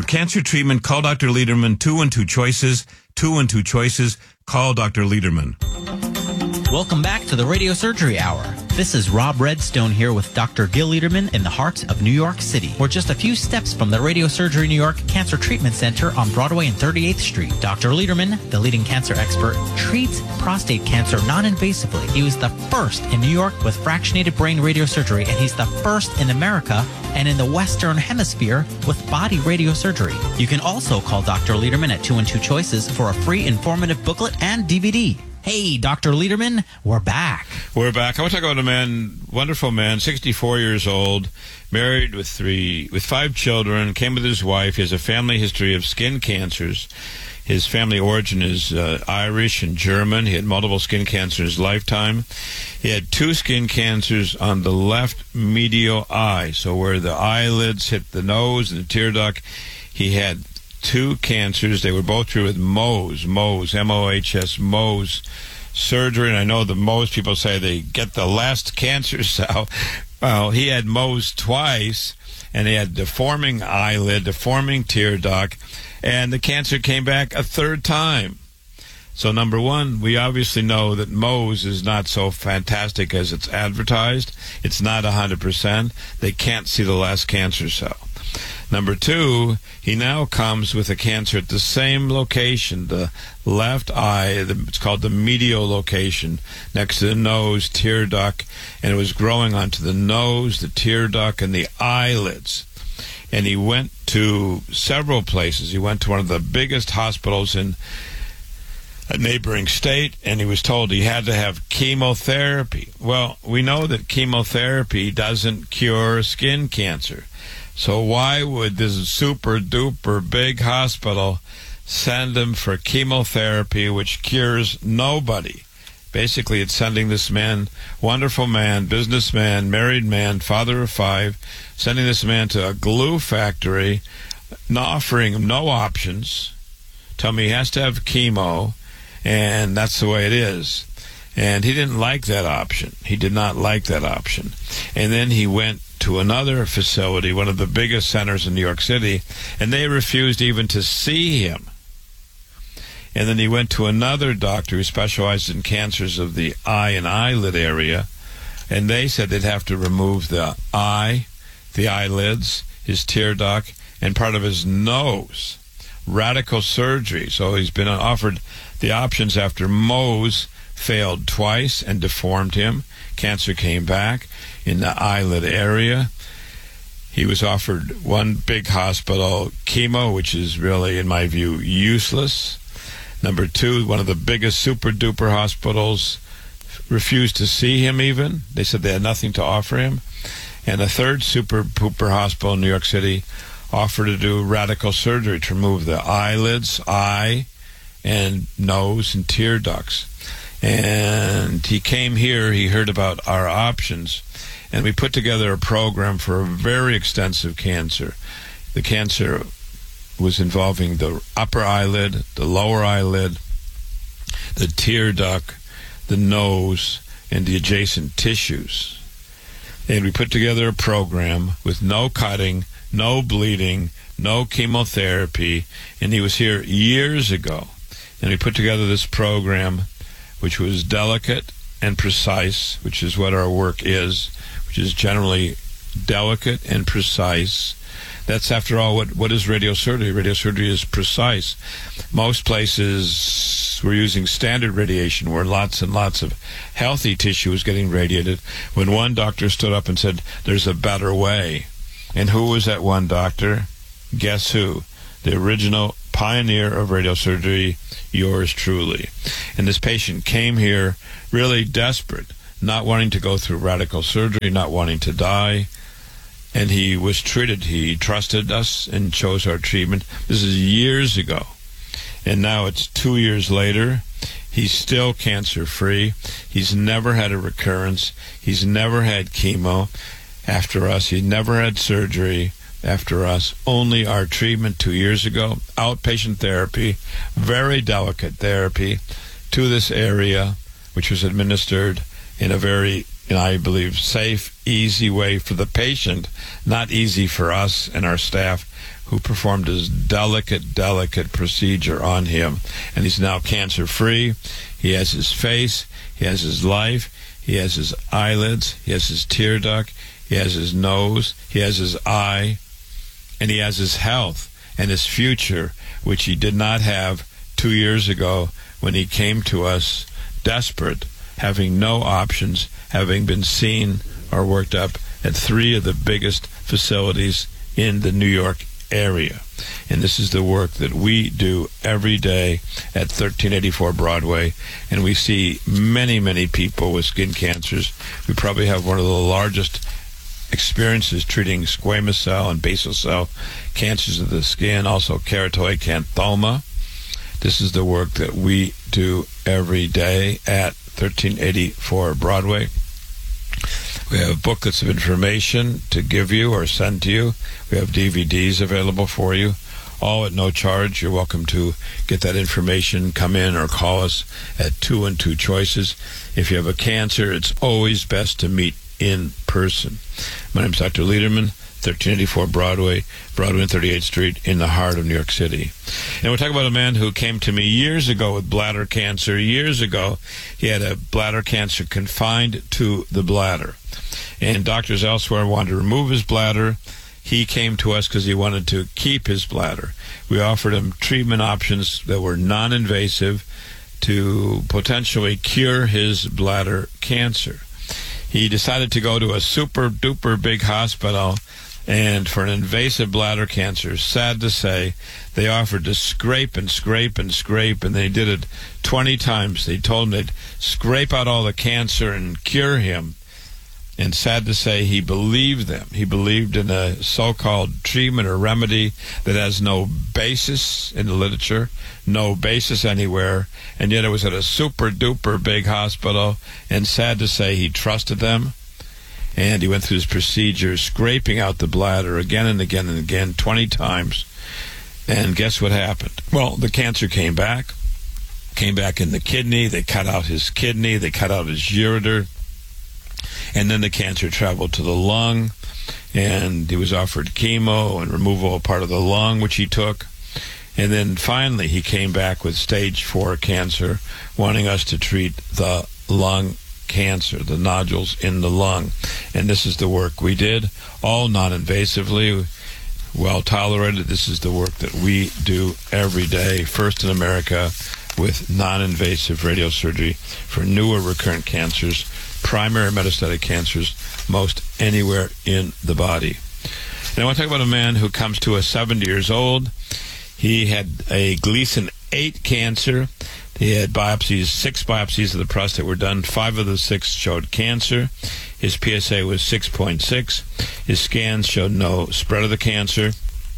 cancer treatment, call Dr. Lederman. 212 choices. 212 choices. Call Dr. Lederman. Welcome back to the Radio Surgery Hour. This is Rob Redstone here with Dr. Gil Lederman in the heart of New York City. We're just a few steps from the Radio Surgery New York Cancer Treatment Center on Broadway and 38th Street. Dr. Lederman, the leading cancer expert, treats prostate cancer non-invasively. He was the first in New York with fractionated brain radiosurgery, and he's the first in America and in the Western Hemisphere with body radiosurgery. You can also call Dr. Lederman at 212 Choices for a free informative booklet and DVD. Hey, Dr. Lederman, we're back. We're back. I want to talk about a man, wonderful man, 64 years old, married with 5 children, came with his wife. He has a family history of skin cancers. His family origin is Irish and German. He had multiple skin cancers in his lifetime. He had 2 skin cancers on the left medial eye, so where the eyelids hit the nose and the tear duct. He had 2 cancers. They were both treated with Mohs, M-O-H-S, Mohs surgery. And I know that most people say they get the last cancer cell. Well, he had Mohs twice, and he had deforming eyelid, deforming tear duct, and the cancer came back a 3rd time. So number one, we obviously know that Mohs is not so fantastic as it's advertised. It's not 100%. They can't see the last cancer cell. Number 2, he now comes with a cancer at the same location, the left eye. It's called the medial location, next to the nose, tear duct, and it was growing onto the nose, the tear duct, and the eyelids. And he went to several places. He went to one of the biggest hospitals in a neighboring state, and he was told he had to have chemotherapy. Well, we know that chemotherapy doesn't cure skin cancer. So why would this super-duper big hospital send him for chemotherapy, which cures nobody? Basically, it's sending this man, wonderful man, businessman, married man, father of 5, sending this man to a glue factory, offering him no options, telling me he has to have chemo, and that's the way it is. And he didn't like that option. He did not like that option. And then he went to another facility, one of the biggest centers in New York City, and they refused even to see him. And then he went to another doctor who specialized in cancers of the eye and eyelid area, and they said they'd have to remove the eye, the eyelids, his tear duct, and part of his nose. Radical surgery. So he's been offered the options after Mohs failed twice and deformed him. Cancer came back in the eyelid area. He was offered one big hospital chemo, which is really, in my view, useless. Number 2, one of the biggest super-duper hospitals refused to see him even. They said they had nothing to offer him. And a third super-duper hospital in New York City offered to do radical surgery to remove the eyelids, eye, and nose and tear ducts. And he came here, he heard about our options, and we put together a program for a very extensive cancer. The cancer was involving the upper eyelid, the lower eyelid, the tear duct, the nose, and the adjacent tissues. And we put together a program with no cutting, no bleeding, no chemotherapy, and he was here years ago. And we put together this program which was delicate and precise, which is what our work is, which is generally delicate and precise. That's, after all, what is radiosurgery? Radiosurgery is precise. Most places were using standard radiation where lots and lots of healthy tissue was getting radiated, when one doctor stood up and said, there's a better way. And who was that one doctor? Guess who? The original pioneer of radiosurgery, yours truly. And this patient came here really desperate, not wanting to go through radical surgery, not wanting to die. And he was treated. He trusted us and chose our treatment. This is years ago. And now it's 2 years later. He's still cancer-free. He's never had a recurrence. He's never had chemo after us. He never had surgery after us. Only our treatment 2 years ago. Outpatient therapy, very delicate therapy to this area, which was administered in a very and I believe safe, easy way for the patient, not easy for us and our staff who performed this delicate procedure on him. And he's now cancer-free. He has his face, he has his life, he has his eyelids, he has his tear duct, he has his nose, he has his eye, and he has his health and his future, which he did not have 2 years ago when he came to us desperate, having no options, having been seen or worked up at 3 of the biggest facilities in the New York area. And this is the work that we do every day at 1384 Broadway, and we see many people with skin cancers. We probably have one of the largest experiences treating squamous cell and basal cell cancers of the skin, also keratoid xanthoma. This is the work that we do every day at 1384 Broadway. We have booklets of information to give you or send to you. We have DVDs available for you, all at no charge. You're welcome to get that information, come in or call us at 2 and 2 Choices. If you have a cancer, it's always best to meet in person. My name is Dr. Lederman, 1384 Broadway and 38th Street in the heart of New York City. And we're talking about a man who came to me years ago with bladder cancer. Years ago, he had a bladder cancer confined to the bladder. And doctors elsewhere wanted to remove his bladder. He came to us because he wanted to keep his bladder. We offered him treatment options that were non-invasive to potentially cure his bladder cancer. He decided to go to a super-duper big hospital, and for an invasive bladder cancer, sad to say, they offered to scrape, and they did it 20 times. They told him they'd scrape out all the cancer and cure him. And sad to say, he believed them. He believed in a so-called treatment or remedy that has no basis in the literature, no basis anywhere, and yet it was at a super-duper big hospital, and sad to say, he trusted them. And he went through his procedure, scraping out the bladder again and again, 20 times. And guess what happened? Well, the cancer came back in the kidney. They cut out his kidney. They cut out his ureter. And then the cancer traveled to the lung, and he was offered chemo and removal of part of the lung, which he took. And then finally he came back with stage 4 cancer, wanting us to treat the lung cancer, the nodules in the lung. And this is the work we did, all non-invasively, well tolerated. This is the work that we do every day, first in America, with non-invasive radiosurgery for newer recurrent cancers, primary metastatic cancers, most anywhere in the body. And I want to talk about a man who comes to us 70 years old. He had a Gleason 8 cancer. He had biopsies, 6 biopsies of the prostate were done. 5 of the 6 showed cancer. His PSA was 6.6. His scans showed no spread of the cancer.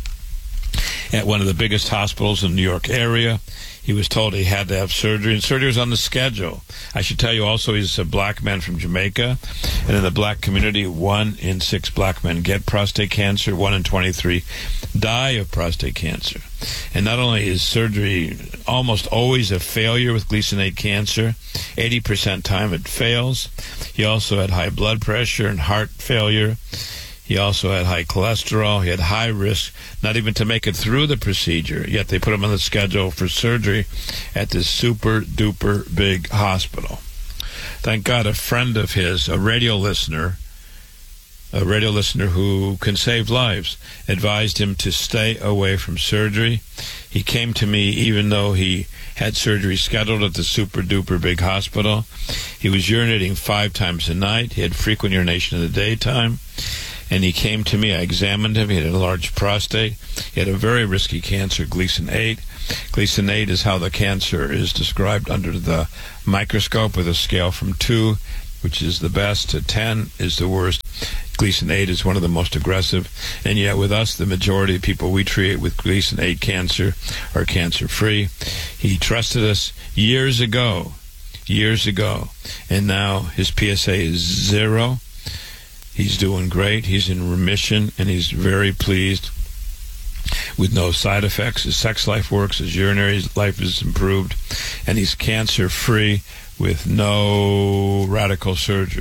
At one of the biggest hospitals in the New York area, he was told he had to have surgery, and surgery was on the schedule. I should tell you also he's a black man from Jamaica, and in the black community, 1 in 6 black men get prostate cancer, 1 in 23 die of prostate cancer. And not only is surgery almost always a failure with Gleason 8 cancer, 80% time it fails. He also had high blood pressure and heart failure. He also had high cholesterol. He had high risk, not even to make it through the procedure, yet they put him on the schedule for surgery at this super-duper big hospital. Thank God a friend of his, a radio listener who can save lives, advised him to stay away from surgery. He came to me even though he had surgery scheduled at the super-duper big hospital. He was urinating 5 times a night. He had frequent urination in the daytime. And he came to me. I examined him. He had a large prostate. He had a very risky cancer, Gleason 8. Gleason 8 is how the cancer is described under the microscope with a scale from 2, which is the best, to 10 is the worst. Gleason 8 is one of the most aggressive. And yet with us, the majority of people we treat with Gleason 8 cancer are cancer-free. He trusted us years ago. And now his PSA is 0. He's doing great. He's in remission, and he's very pleased with no side effects. His sex life works. His urinary life is improved, and he's cancer-free with no radical surgery.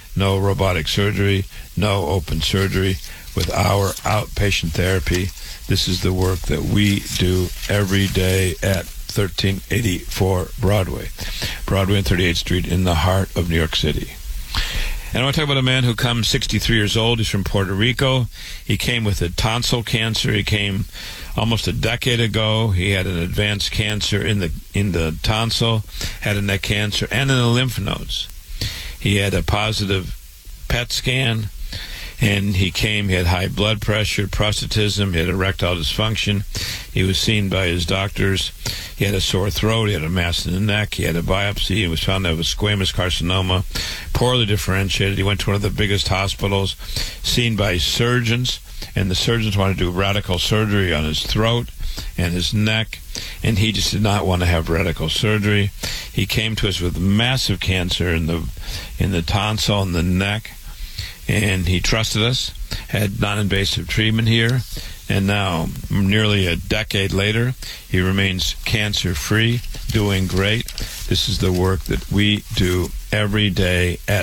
no robotic surgery, no open surgery. With our outpatient therapy, this is the work that we do every day at 1384 Broadway and 38th Street in the heart of New York City. And I want to talk about a man who comes 63 years old. He's from Puerto Rico. He came with a tonsil cancer. He came almost a decade ago. He had an advanced cancer in the tonsil, had a neck cancer, and in the lymph nodes. He had a positive PET scan, and he had high blood pressure, prostatism, he had erectile dysfunction. He was seen by his doctors. He had a sore throat, he had a mass in the neck, he had a biopsy, he was found to have a squamous carcinoma, poorly differentiated. He went to one of the biggest hospitals, seen by surgeons, and the surgeons wanted to do radical surgery on his throat and his neck, and he just did not want to have radical surgery. He came to us with massive cancer in the tonsil and the neck, and he trusted us, had non-invasive treatment here, and now, nearly a decade later, he remains cancer-free, doing great. This is the work that we do every day at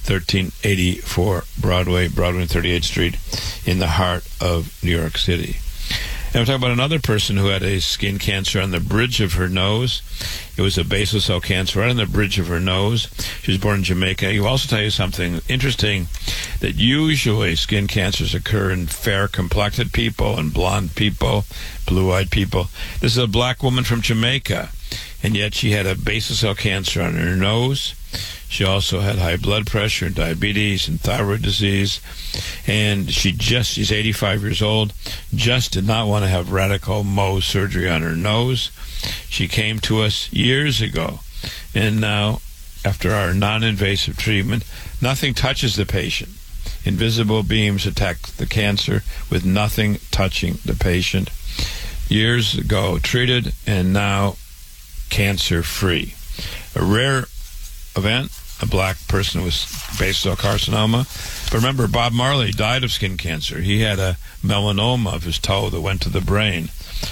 1384 Broadway and 38th Street in the heart of New York City. And we're talking about another person who had a skin cancer on the bridge of her nose. It was a basal cell cancer right on the bridge of her nose. She was born in Jamaica. You also tell you something interesting, that usually skin cancers occur in fair-complected people and blonde people, blue-eyed people. This is a black woman from Jamaica, and yet she had a basal cell cancer on her nose. She also had high blood pressure, diabetes, and thyroid disease. And she's 85 years old, just did not want to have radical Mohs surgery on her nose. She came to us years ago. And now, after our non-invasive treatment, nothing touches the patient. Invisible beams attack the cancer with nothing touching the patient. Years ago, treated, and now cancer-free. A rare event, a black person with basal cell carcinoma. But remember, Bob Marley died of skin cancer. He had a melanoma of his toe that went to the brain.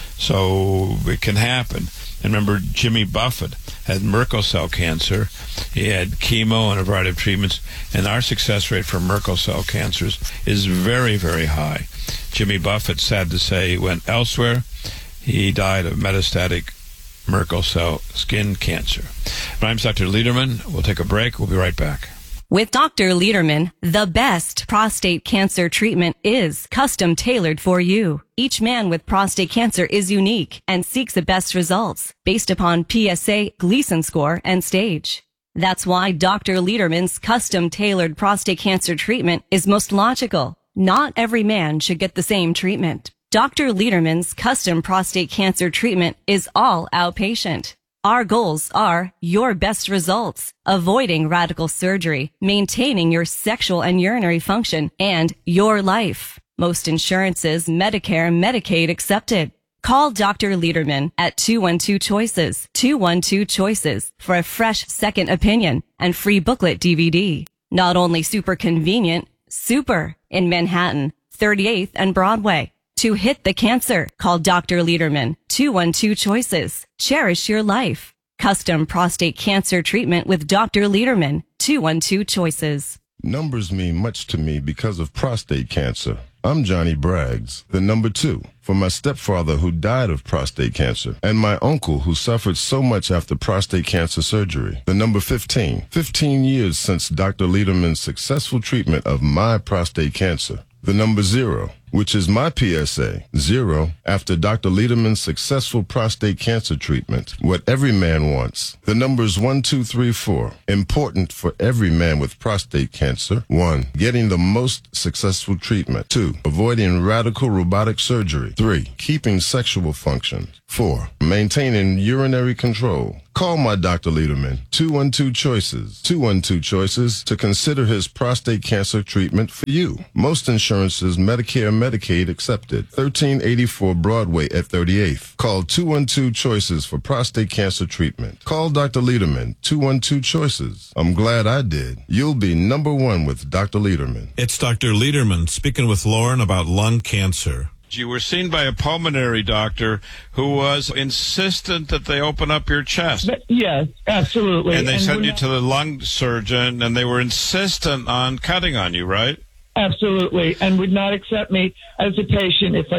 So it can happen. And remember, Jimmy Buffett had Merkel cell cancer. He had chemo and a variety of treatments. And our success rate for Merkel cell cancers is very, very high. Jimmy Buffett, sad to say, went elsewhere. He died of metastatic Merkel cell skin cancer. My name's Dr. Lederman. We'll take a break. We'll be right back. With Dr. Lederman, the best prostate cancer treatment is custom tailored for you. Each man with prostate cancer is unique and seeks the best results based upon PSA, Gleason score, and stage. That's why Dr. Lederman's custom tailored prostate cancer treatment is most logical. Not every man should get the same treatment. Dr. Lederman's custom prostate cancer treatment is all outpatient. Our goals are your best results, avoiding radical surgery, maintaining your sexual and urinary function, and your life. Most insurances, Medicare, Medicaid accepted. Call Dr. Lederman at 212-CHOICES, 212-CHOICES for a fresh second opinion and free booklet DVD. Not only super convenient, super in Manhattan, 38th and Broadway. To hit the cancer, call Dr. Lederman, 212-CHOICES. Cherish your life. Custom prostate cancer treatment with Dr. Lederman, 212-CHOICES. Numbers mean much to me because of prostate cancer. I'm Johnny Braggs, the number 2, for my stepfather who died of prostate cancer, and my uncle who suffered so much after prostate cancer surgery. The number 15, 15 years since Dr. Lederman's successful treatment of my prostate cancer. The number 0, which is my PSA, 0, after Dr. Lederman's successful prostate cancer treatment. What every man wants. The numbers 1, 2, 3, 4. Important for every man with prostate cancer. 1, getting the most successful treatment. 2, avoiding radical robotic surgery. 3, keeping sexual function. 4, maintaining urinary control. Call my Dr. Lederman, 212-CHOICES, 212-CHOICES, to consider his prostate cancer treatment for you. Most insurances, Medicare, Medicaid accepted. 1384 Broadway at 38th. Call 212-CHOICES for prostate cancer treatment. Call Dr. Lederman, 212-CHOICES. I'm glad I did. You'll be number 1 with Dr. Lederman. It's Dr. Lederman speaking with Lauren about lung cancer. You were seen by a pulmonary doctor who was insistent that they open up your chest. Yes, absolutely. And they sent you to the lung surgeon, and they were insistent on cutting on you, right? Absolutely, and would not accept me as a patient if